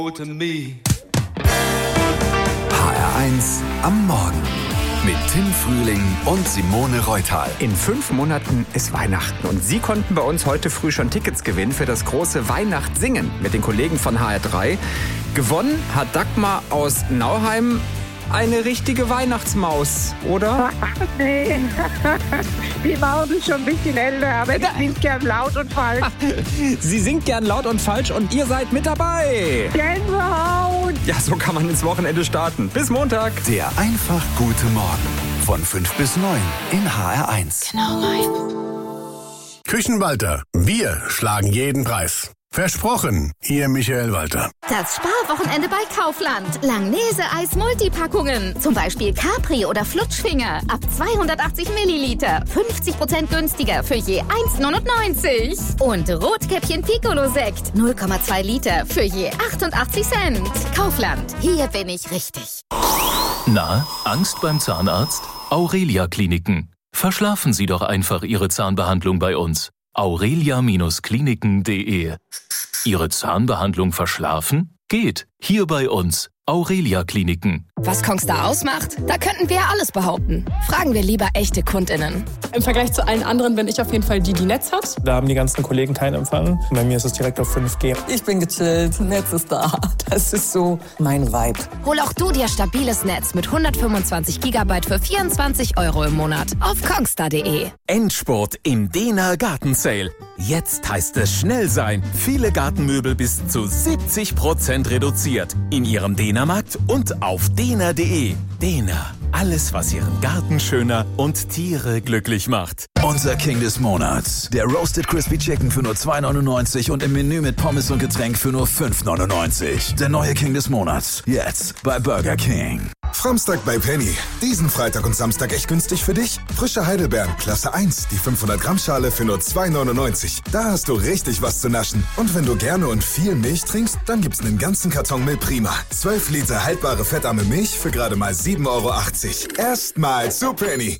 HR1 am Morgen mit Tim Frühling und Simone Reutal. In 5 Monaten ist Weihnachten und Sie konnten bei uns heute früh schon Tickets gewinnen für das große Weihnachtssingen mit den Kollegen von HR3. Gewonnen hat Dagmar aus Nauheim. Eine richtige Weihnachtsmaus, oder? Nee, die Maus ist schon ein bisschen älter, aber ich singe gern laut und falsch. Sie singt gern laut und falsch und ihr seid mit dabei. Gänsehaut! Ja, so kann man ins Wochenende starten. Bis Montag. Der einfach gute Morgen von 5 bis 9 in HR1. Genau meins. Küchenwalter, wir schlagen jeden Preis. Versprochen, Ihr Michael Walter. Das Sparwochenende bei Kaufland. Langnese-Eis Multipackungen. Zum Beispiel Capri oder Flutschfinger. Ab 280 Milliliter. 50% günstiger für je 1,99. Und Rotkäppchen Piccolo-Sekt. 0,2 Liter für je 88 Cent. Kaufland. Hier bin ich richtig. Na, Angst beim Zahnarzt? Aurelia Kliniken. Verschlafen Sie doch einfach Ihre Zahnbehandlung bei uns. aurelia-kliniken.de. Ihre Zahnbehandlung verschlafen? Geht. Hier bei uns. Aurelia Kliniken. Was Kongstar ausmacht? Da könnten wir alles behaupten. Fragen wir lieber echte KundInnen. Im Vergleich zu allen anderen bin ich auf jeden Fall die Netz hat. Da haben die ganzen Kollegen keinen Empfang. Bei mir ist es direkt auf 5G. Ich bin gechillt, Netz ist da. Das ist so mein Vibe. Hol auch du dir stabiles Netz mit 125 GB für 24 € im Monat auf kongstar.de. Endspurt im Dehner Gartensale. Jetzt heißt es schnell sein. Viele Gartenmöbel bis zu 70% reduziert. In Ihrem Dehnermarkt und auf dehner.de. Dehner. Alles, was Ihren Garten schöner und Tiere glücklich macht. Unser King des Monats. Der Roasted Crispy Chicken für nur 2,99 und im Menü mit Pommes und Getränk für nur 5,99. Der neue King des Monats. Jetzt bei Burger King. Samstag bei Penny. Diesen Freitag und Samstag echt günstig für dich? Frische Heidelbeeren, Klasse 1, die 500 Gramm Schale für nur 2,99. Da hast du richtig was zu naschen. Und wenn du gerne und viel Milch trinkst, dann gibt's einen ganzen Karton Milch Prima. 12 Liter haltbare fettarme Milch für gerade mal 7,80 €. Erstmal zu Penny.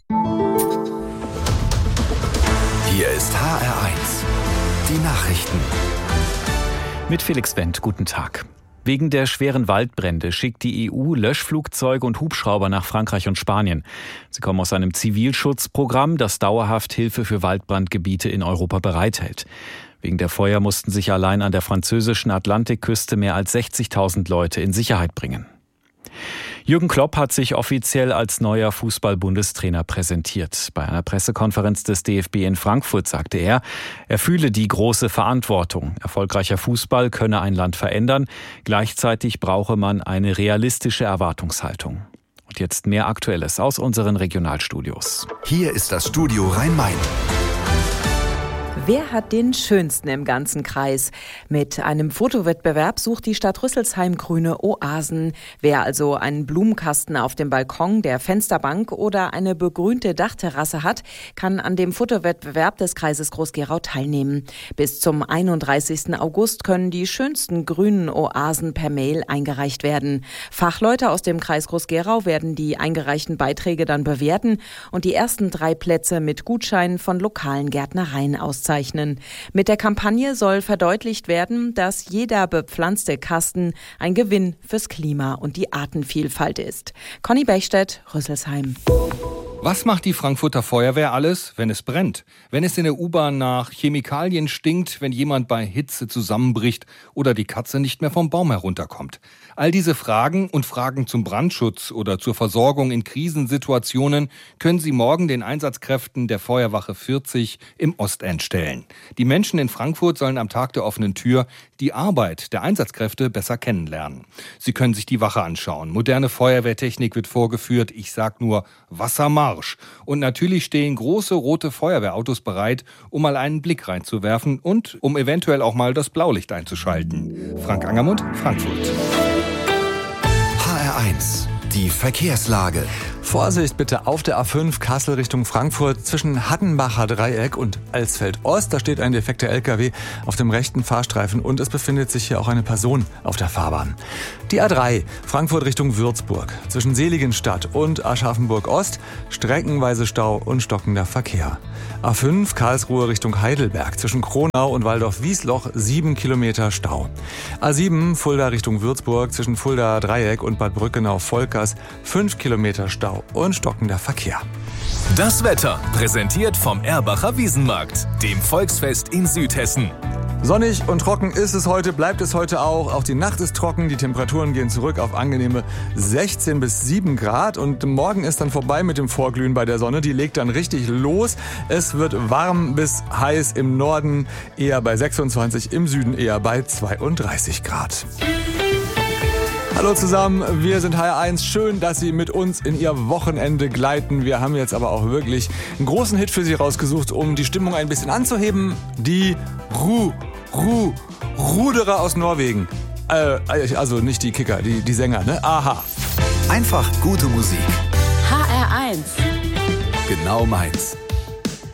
Hier ist HR1. Die Nachrichten. Mit Felix Wendt, guten Tag. Wegen der schweren Waldbrände schickt die EU Löschflugzeuge und Hubschrauber nach Frankreich und Spanien. Sie kommen aus einem Zivilschutzprogramm, das dauerhaft Hilfe für Waldbrandgebiete in Europa bereithält. Wegen der Feuer mussten sich allein an der französischen Atlantikküste mehr als 60.000 Leute in Sicherheit bringen. Jürgen Klopp hat sich offiziell als neuer Fußball-Bundestrainer präsentiert. Bei einer Pressekonferenz des DFB in Frankfurt sagte er fühle die große Verantwortung. Erfolgreicher Fußball könne ein Land verändern. Gleichzeitig brauche man eine realistische Erwartungshaltung. Und jetzt mehr Aktuelles aus unseren Regionalstudios. Hier ist das Studio Rhein-Main. Wer hat den schönsten im ganzen Kreis? Mit einem Fotowettbewerb sucht die Stadt Rüsselsheim grüne Oasen. Wer also einen Blumenkasten auf dem Balkon der Fensterbank oder eine begrünte Dachterrasse hat, kann an dem Fotowettbewerb des Kreises Groß-Gerau teilnehmen. Bis zum 31. August können die schönsten grünen Oasen per Mail eingereicht werden. Fachleute aus dem Kreis Groß-Gerau werden die eingereichten Beiträge dann bewerten und die ersten 3 Plätze mit Gutscheinen von lokalen Gärtnereien auszeichnen. Mit der Kampagne soll verdeutlicht werden, dass jeder bepflanzte Kasten ein Gewinn fürs Klima und die Artenvielfalt ist. Conny Bechstedt, Rüsselsheim. Was macht die Frankfurter Feuerwehr alles, wenn es brennt? Wenn es in der U-Bahn nach Chemikalien stinkt, wenn jemand bei Hitze zusammenbricht oder die Katze nicht mehr vom Baum herunterkommt? All diese Fragen und Fragen zum Brandschutz oder zur Versorgung in Krisensituationen können Sie morgen den Einsatzkräften der Feuerwache 40 im Ostend stellen. Die Menschen in Frankfurt sollen am Tag der offenen Tür die Arbeit der Einsatzkräfte besser kennenlernen. Sie können sich die Wache anschauen. Moderne Feuerwehrtechnik wird vorgeführt. Ich sag nur Wassermarsch. Und natürlich stehen große rote Feuerwehrautos bereit, um mal einen Blick reinzuwerfen und um eventuell auch mal das Blaulicht einzuschalten. Frank Angermund, Frankfurt. HR1, die Verkehrslage. Vorsicht bitte auf der A5 Kassel Richtung Frankfurt zwischen Hattenbacher Dreieck und Alsfeld Ost. Da steht ein defekter LKW auf dem rechten Fahrstreifen und es befindet sich hier auch eine Person auf der Fahrbahn. Die A3 Frankfurt Richtung Würzburg zwischen Seligenstadt und Aschaffenburg Ost streckenweise Stau und stockender Verkehr. A5 Karlsruhe Richtung Heidelberg zwischen Kronau und Waldorf-Wiesloch 7 Kilometer Stau. A7 Fulda Richtung Würzburg zwischen Fulda Dreieck und Bad Brückenau-Volkers 5 Kilometer Stau und stockender Verkehr. Das Wetter präsentiert vom Erbacher Wiesenmarkt, dem Volksfest in Südhessen. Sonnig und trocken ist es heute, bleibt es heute auch. Auch die Nacht ist trocken, die Temperaturen gehen zurück auf angenehme 16 bis 7 Grad. Und morgen ist dann vorbei mit dem Vorglühen bei der Sonne. Die legt dann richtig los. Es wird warm bis heiß im Norden, eher bei 26, im Süden eher bei 32 Grad. Hallo zusammen, wir sind HR1. Schön, dass Sie mit uns in Ihr Wochenende gleiten. Wir haben jetzt aber auch wirklich einen großen Hit für Sie rausgesucht, um die Stimmung ein bisschen anzuheben. Die Ruderer aus Norwegen. Also nicht die Kicker, die Sänger, ne? Aha. Einfach gute Musik. HR1. Genau meins.